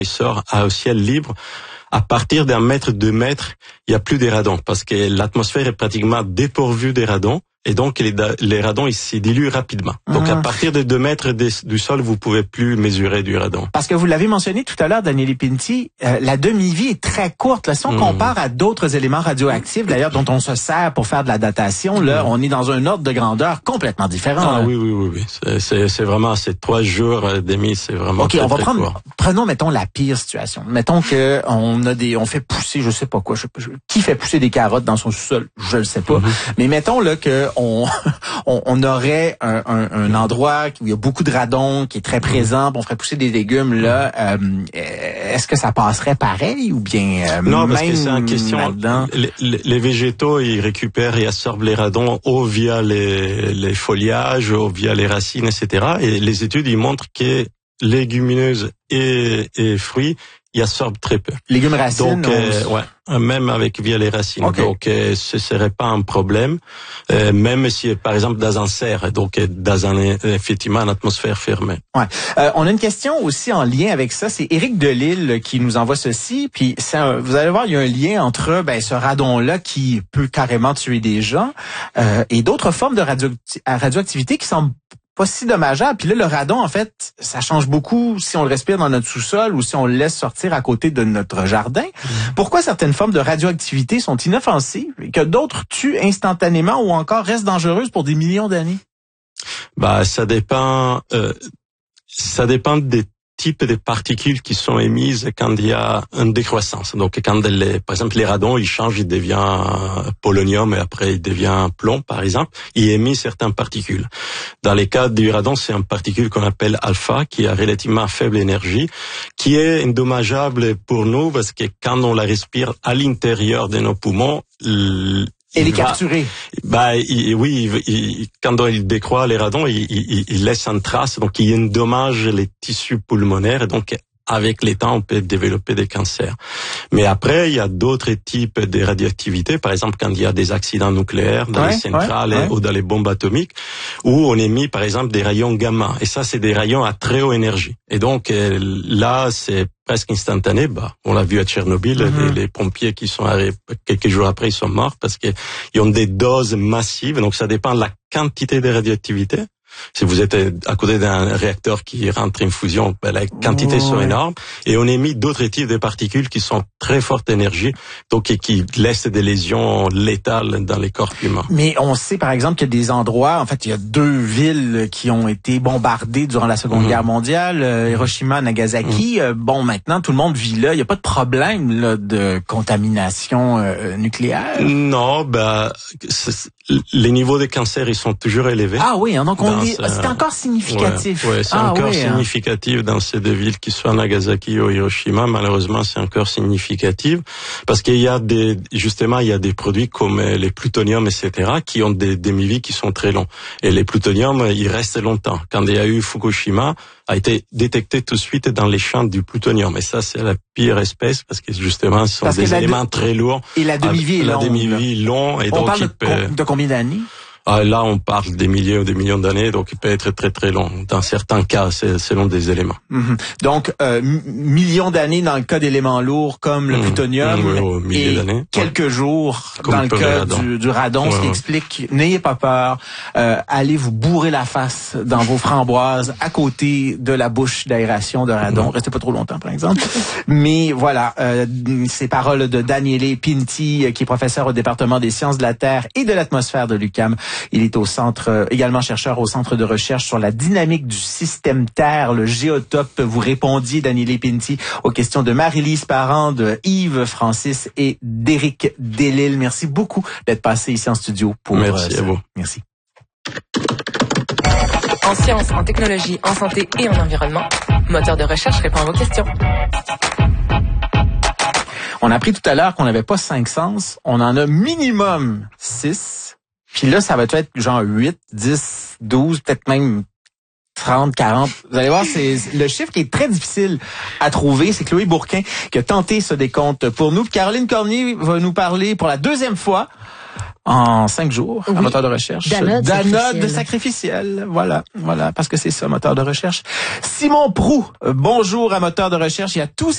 il sort au ciel libre. À partir d'un mètre, 2 mètres, il y a plus des radons parce que l'atmosphère est pratiquement dépourvue des radons. Et donc, les radons, ils se diluent rapidement. Donc, à partir de 2 mètres du sol, vous pouvez plus mesurer du radon. Parce que vous l'avez mentionné tout à l'heure, Daniele Pinti, la demi-vie est très courte. Là, si on compare à d'autres éléments radioactifs, d'ailleurs, dont on se sert pour faire de la datation, là, on est dans un ordre de grandeur complètement différent. Ah, oui. C'est vraiment, c'est 3 jours demi, c'est vraiment OK, très, on va prenons, mettons, la pire situation. Mettons que on fait pousser, je sais pas quoi, qui fait pousser des carottes dans son sous-sol? Je le sais pas. Mais mettons, là, que on aurait un endroit où il y a beaucoup de radon qui est très présent, on ferait pousser des légumes là. Est-ce que ça passerait pareil ou bien non, parce même que c'est une question. Les végétaux, ils récupèrent et absorbent les radons ou via les feuillages, ou via les racines, etc. Et les études, ils montrent que légumineuses et fruits, ils absorbent très peu. Légumes racines. Donc, même via les racines. Okay. Donc, ce serait pas un problème, même si, par exemple, dans un serre, donc effectivement, une atmosphère fermée. Ouais. On a une question aussi en lien avec ça. C'est Éric Delisle qui nous envoie ceci. Puis, vous allez voir, il y a un lien entre ce radon-là qui peut carrément tuer des gens et d'autres formes de radioactivité qui semblent pas si dommageable. Puis là, le radon, en fait, ça change beaucoup si on le respire dans notre sous-sol ou si on le laisse sortir à côté de notre jardin. Pourquoi certaines formes de radioactivité sont inoffensives et que d'autres tuent instantanément ou encore restent dangereuses pour des millions d'années? Ça dépend des types de particules qui sont émises quand il y a une décroissance. Donc, quand par exemple, les radons, ils changent, ils deviennent polonium et après ils deviennent plomb, par exemple, ils émettent certaines particules. Dans les cas du radon, c'est une particule qu'on appelle alpha, qui a relativement faible énergie, qui est indommageable pour nous parce que quand on la respire à l'intérieur de nos poumons, Et les capturer. Quand il décroît les radons, il laisse une trace, donc il endommage les tissus pulmonaires, et donc avec le temps, on peut développer des cancers. Mais après, il y a d'autres types de radioactivité, par exemple quand il y a des accidents nucléaires dans les centrales ou dans les bombes atomiques, où on émet par exemple des rayons gamma. Et ça, c'est des rayons à très haute énergie. Et donc là, c'est presque instantané. On l'a vu à Tchernobyl, les pompiers qui sont arrivés quelques jours après, ils sont morts parce qu'ils ont des doses massives. Donc ça dépend de la quantité de radioactivité. Si vous êtes à côté d'un réacteur qui rentre en fusion, la quantité sont énormes. Et on émet d'autres types de particules qui sont très forte énergie, donc qui laissent des lésions létales dans les corps humains. Mais on sait par exemple qu'il y a des endroits, en fait, il y a 2 villes qui ont été bombardées durant la Seconde Guerre mondiale, Hiroshima, Nagasaki. Maintenant, tout le monde vit là. Il n'y a pas de problème là, de contamination nucléaire? Non, les niveaux de cancer, ils sont toujours élevés. Ah oui, donc c'est encore significatif. Ouais, c'est encore significatif dans ces 2 villes, qui soient Nagasaki ou Hiroshima. Malheureusement, c'est encore significatif parce qu'il y a des produits comme les plutonium, etc., qui ont des demi-vies qui sont très longs. Et les plutonium, ils restent longtemps. Quand il y a eu Fukushima, a été détecté tout de suite dans les champs du plutonium. Et ça, c'est la pire espèce parce que justement, ce sont des éléments très lourds. Et la demi-vie est longue. La demi-vie longue. On parle de combien d'années? Là, on parle des milliers ou des millions d'années, donc il peut être très très long. Dans certains cas, c'est selon des éléments. Donc, millions d'années dans le cas d'éléments lourds comme le plutonium, milliers d'années. Quelques jours comme dans le cas du radon, ce qui explique, n'ayez pas peur, allez vous bourrer la face dans vos framboises à côté de la bouche d'aération de radon. Restez pas trop longtemps, par exemple. Mais voilà, ces paroles de Daniele Pinti, qui est professeur au département des sciences de la Terre et de l'atmosphère de l'UQAM. Il est également chercheur au Centre de recherche sur la dynamique du système Terre, le Géotope. Vous répondiez, Daniele Pinti, aux questions de Marie-Lise Parent, de Yves Francis et d'Éric Delisle. Merci beaucoup d'être passé ici en studio pour Merci à vous. Merci. En sciences, en technologie, en santé et en environnement, Moteur de recherche répond à vos questions. On a appris tout à l'heure qu'on n'avait pas 5 sens. On en a minimum 6. Puis là, ça va être genre 8, 10, 12, peut-être même 30, 40. Vous allez voir, c'est le chiffre qui est très difficile à trouver. C'est Chloé Bourquin qui a tenté ce décompte pour nous. Puis Caroline Cormier va nous parler pour la 2e fois en 5 jours à Moteur de recherche d'anode sacrificielle. Voilà, parce que c'est ça, Moteur de recherche. Simon Proulx, bonjour à Moteur de recherche. Il y a tout